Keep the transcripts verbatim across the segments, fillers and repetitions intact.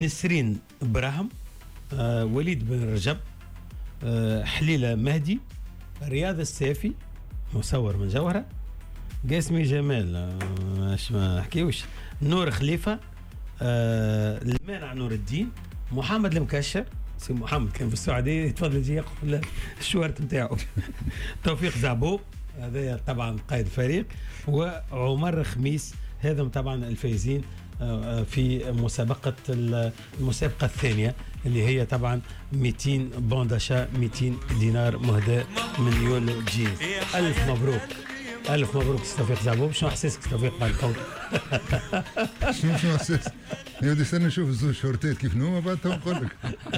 نسرين براهم، آه وليد بن رجب، آه حليلة مهدي، رياض السافي مصور من جوهرة، قاسمي جمال آه ما نحكيوش، نور خليفة، آه المانع نور الدين، محمد المكشر، سي محمد كان في السعودية يتفضل يجي ياخذ الشوارت نتاعو توفيق زعبو هذا طبعا قائد فريق، وعمر خميس هذا طبعا الفايزين في مسابقة المسابقة الثانية اللي هي طبعا مئتين بونداشا مئتين دينار مهداة من يول جينز. ألف مبروك ألف مبروك توفيق زعبوب. شنو إحساسك توفيق بعد القول؟ شنو شنو إحساس؟ يودي استنى نشوف الزوج شورتات كيف نوما بعد تو نقول لك.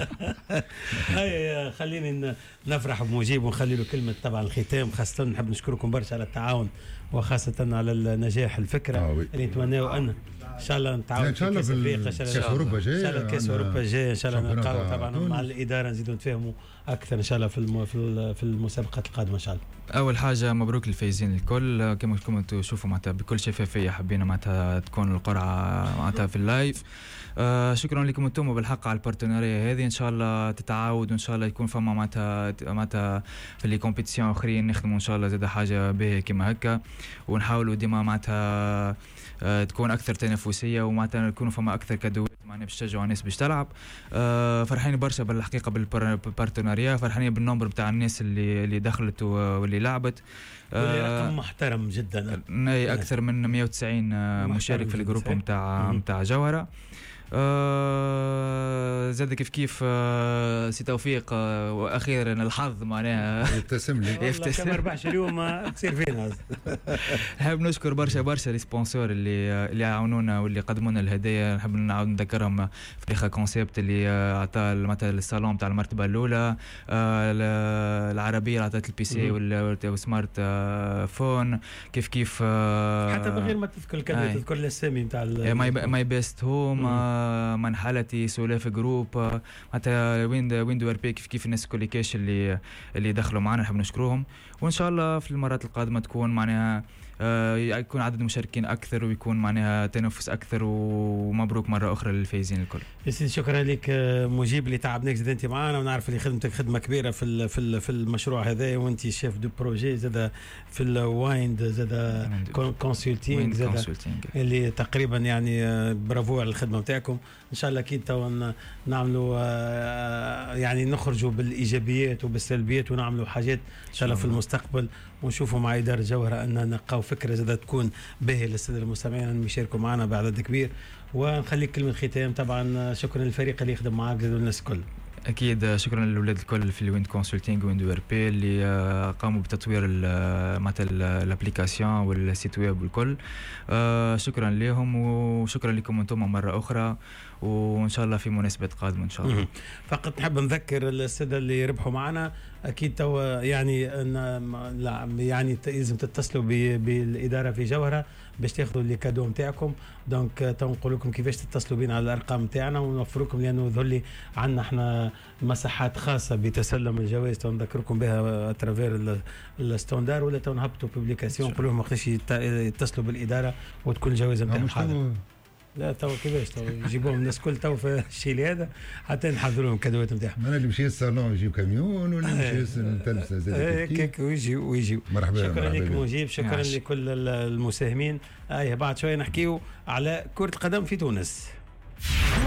هاي خليني نفرح بمجيب ونخلي له كلمة طبعا الختام، خاصة نحب نشكركم برشا على التعاون وخاصة على النجاح الفكرة آه اللي نتمناه أن إن شاء الله نتعاون ان شاء الله في كاس اوروبا جاي، ان شاء الله كاس اوروبا جاي ان شاء الله نلقاو طبعا تونس. مع الاداره نزيدوا نتفاهموا اكثر ان شاء الله في الم... في في المسابقات القادمه ان شاء الله. اول حاجه مبروك للفايزين الكل، كما كما تشوفوا معناتها بكل شفافيه حبينا معناتها تكون القرعه معناتها في اللايف. آه شكرا لكم انتم بالحق على البارتنريه هذه، ان شاء الله تتعاود وان شاء الله يكون فما معناتها معناتها في لي كومبيتيسيون اخرين نخدموا ان شاء الله زاد حاجه باهيه كما هكا، ونحاولوا ديما معناتها آه تكون اكثر تنافسيه ومعناتها نكونوا فما اكثر كادوات معناها باش تشجعوا الناس باش تلعب. آه فرحانين برشا بالحقيقه بالبارتنريه، فرحانين بالنمبر بتاع الناس اللي اللي دخلت واللي لعبت. آه رقم محترم جدا، اكثر من مئة وتسعين مشارك في الجروب نتاع نتاع جوهره. آه زاد كيف كيف آه سي توفيق آه واخيرا الحظ معناها يبتسم لي يبتسم ما ربحش اليوم تصير فينا. نحب نشكر برشا برشا لي سبونسور اللي اللي عاونونا واللي قدموا لنا الهدايا، نحب نعاود نذكرهم فريخا كونسيبت اللي عطى مثلا الصالون تاع المرتبه الاولى، آه العربيه اللي عطات البي سي والسمارت آه فون، كيف كيف آه حتى من غير ما تذكر الكلمات تذكر الاسامي نتاع ماي بيست هوم، من حالتي سولاف جروب، حتى ويند ويندو ار بي، كيف كيف الناس كل كاش اللي اللي دخلوا معنا نحب نشكرهم. وان شاء الله في المرات القادمه تكون معناها آه يكون عدد مشاركين اكثر ويكون معناها تنافس اكثر، ومبروك مره اخرى للفايزين الكل. يا سيدي شكرا لك مجيب اللي تعبناك زاد انت معنا، ونعرف اللي خدمتك خدمه كبيره في في في المشروع هذا، وانت شيف دو بروجي زاد في الوايند زاد كونسلتينغ زاد اللي تقريبا يعني برافو على الخدمه نتاعكم. ان شاء الله اكيد تو نعملوا يعني نخرجوا بالايجابيات وبالسلبيات ونعملوا حاجات ان شاء الله في المستقبل، ونشوفوا مع اداره جوهره ان نلقاو فكره زاد تكون باهيه للساده المستمعين ان يشاركوا معنا بعدد كبير. ونخليك كلمه ختام. طبعا شكرا للفريق اللي يخدم معاك زاد الناس الكل. اكيد شكرا للاولاد الكل في الويند كونسلتينغ ويند ار بي اللي قاموا بتطوير مثلا الابليكاسيون والسيت ويب والكل. شكرا لهم وشكرا لكم انتم مره اخرى، وان شاء الله في مناسبات قادمه ان شاء الله. فقط نحب نذكر الساده اللي ربحوا معنا اكيد تو يعني يعني لازم تتصلوا بالاداره في جوهره باش تاخذوا لي كادو نتاعكم. دونك تو نقول لكم كيفاش تتصلوا بينا على الارقام نتاعنا ونوفركم، لانه يظهر لي عندنا احنا مساحات خاصه بتسلم الجوائز نذكركم بها اترافير الستاندار، ولا تو نهبطوا بوبليكاسيون نقول لهم وقتاش يتصلوا بالاداره وتكون الجوائز نتاعهم حاضره. لا تو كيفاش تو يجيبوهم الناس كل تو في الشيء هذا حتى نحضروا لهم الكادوات نتاعهم. انا اللي مشي الصالون يجيب كاميون ولا مشي التلفزه زاد هيك ويجي ويجي. مرحبا شكرا لك مجيب، شكرا عش. لكل المساهمين. اي بعد شويه نحكيو على كرة القدم في تونس.